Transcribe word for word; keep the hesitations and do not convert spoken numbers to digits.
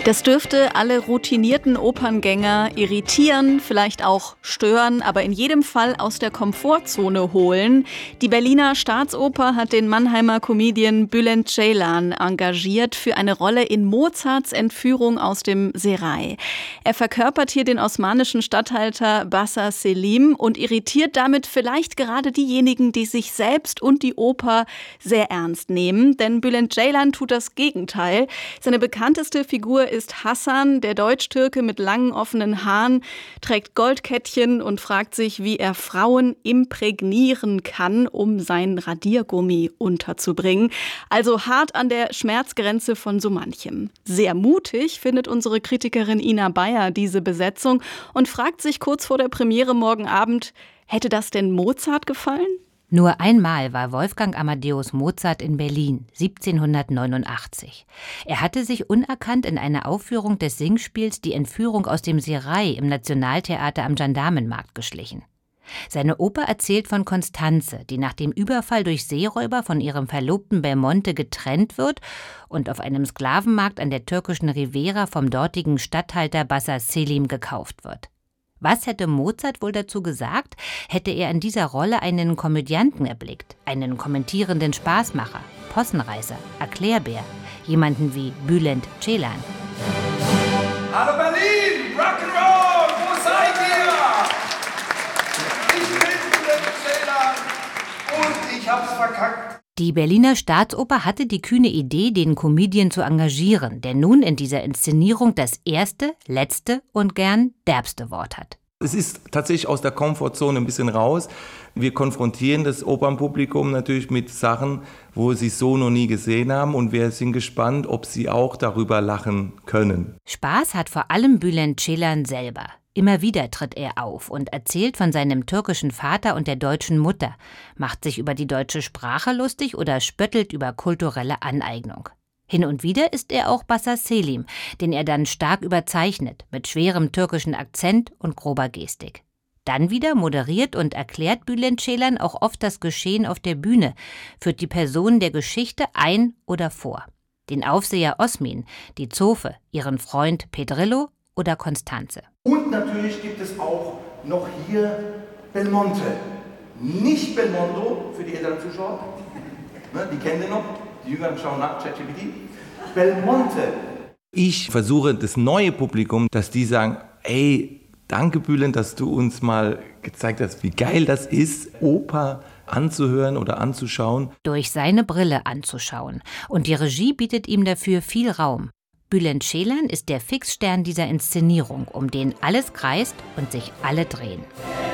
Das dürfte alle routinierten Operngänger irritieren, vielleicht auch stören, aber in jedem Fall aus der Komfortzone holen. Die Berliner Staatsoper hat den Mannheimer Comedian Bülent Ceylan engagiert für eine Rolle in Mozarts Entführung aus dem Serai. Er verkörpert hier den osmanischen Statthalter Bassa Selim und irritiert damit vielleicht gerade diejenigen, die sich selbst und die Oper sehr ernst nehmen. Denn Bülent Ceylan tut das Gegenteil. Seine bekannteste Figur ist Hassan, der Deutsch-Türke mit langen offenen Haaren, trägt Goldkettchen und fragt sich, wie er Frauen imprägnieren kann, um sein Radiergummi unterzubringen. Also hart an der Schmerzgrenze von so manchem. Sehr mutig findet unsere Kritikerin Ina Bayer diese Besetzung und fragt sich kurz vor der Premiere morgen Abend, hätte das denn Mozart gefallen? Nur einmal war Wolfgang Amadeus Mozart in Berlin, siebzehnhundertneunundachtzig. Er hatte sich unerkannt in eine Aufführung des Singspiels Die Entführung aus dem Serai im Nationaltheater am Gendarmenmarkt geschlichen. Seine Oper erzählt von Constanze, die nach dem Überfall durch Seeräuber von ihrem Verlobten Belmonte getrennt wird und auf einem Sklavenmarkt an der türkischen Riviera vom dortigen Statthalter Bassa Selim gekauft wird. Was hätte Mozart wohl dazu gesagt, hätte er in dieser Rolle einen Komödianten erblickt, einen kommentierenden Spaßmacher, Possenreißer, Erklärbär, jemanden wie Bülent Ceylan. Hallo Berlin, Rock'n'Roll, wo seid ihr? Ich bin Bülent Ceylan und ich hab's verkackt. Die Berliner Staatsoper hatte die kühne Idee, den Comedian zu engagieren, der nun in dieser Inszenierung das erste, letzte und gern derbste Wort hat. Es ist tatsächlich aus der Komfortzone ein bisschen raus. Wir konfrontieren das Opernpublikum natürlich mit Sachen, wo sie so noch nie gesehen haben, und wir sind gespannt, ob sie auch darüber lachen können. Spaß hat vor allem Bülent Ceylan selber. Immer wieder tritt er auf und erzählt von seinem türkischen Vater und der deutschen Mutter, macht sich über die deutsche Sprache lustig oder spöttelt über kulturelle Aneignung. Hin und wieder ist er auch Bassa Selim, den er dann stark überzeichnet, mit schwerem türkischen Akzent und grober Gestik. Dann wieder moderiert und erklärt Bülent Ceylan auch oft das Geschehen auf der Bühne, führt die Personen der Geschichte ein oder vor. Den Aufseher Osmin, die Zofe, ihren Freund Pedrillo oder Constanze. Und natürlich gibt es auch noch hier Belmonte. Nicht Belmondo für die älteren Zuschauer, ne, die kennen den noch, die Jüngeren schauen nach, ChatGPT. Belmonte. Ich versuche das neue Publikum, dass die sagen, ey, danke Bülent, dass du uns mal gezeigt hast, wie geil das ist, Oper anzuhören oder anzuschauen. Durch seine Brille anzuschauen. Und die Regie bietet ihm dafür viel Raum. Bülent Ceylan ist der Fixstern dieser Inszenierung, um den alles kreist und sich alle drehen.